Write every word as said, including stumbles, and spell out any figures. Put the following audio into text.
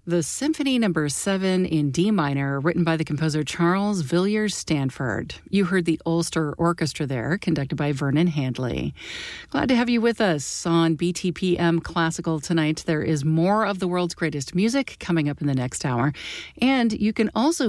The Symphony Number seven in D minor, written by the composer Charles Villiers Stanford. You heard the Ulster Orchestra there, conducted by Vernon Handley. Glad to have you with us on B T P M Classical tonight. There is more of the world's greatest music coming up in the next hour. And you can also